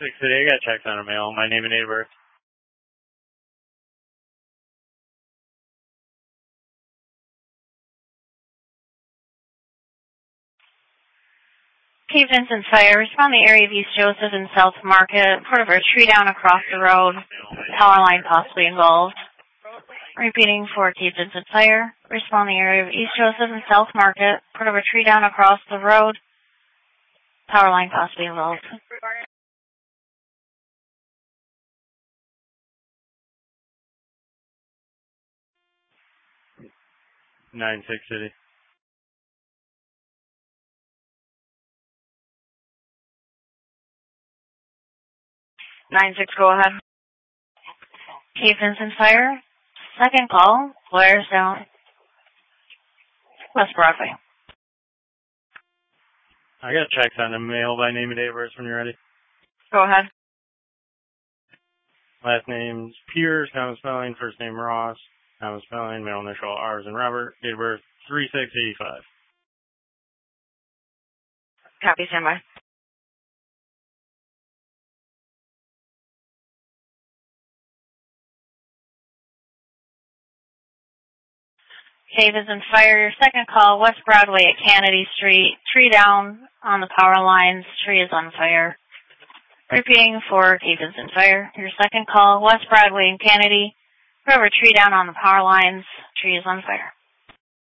City, I got checks on a mail. My name and date of birth. K. Vincent Fire, respond the area of East Joseph and South Market. Part of a tree down across the road. Power line possibly involved. Repeating for K. Vincent Fire, respond the area of East Joseph and South Market. Part of a tree down across the road. Power line possibly involved. Six City. 9-6, go ahead. K. Vincent Fire, second call, Blair's down. West Broadway. I got checks on the mail by name and date of birth when you're ready. Go ahead. Last name's Pierce, common spelling, first name Ross, common spelling, middle initial R's and Robert, date of birth 3/6/85. Copy, standby. K. Vincent Fire, your second call, West Broadway at Kennedy Street. Tree down on the power lines. Tree is on fire. Repeating for K. Vincent Fire, your second call, West Broadway and Kennedy. Whoever tree down on the power lines. Tree is on fire.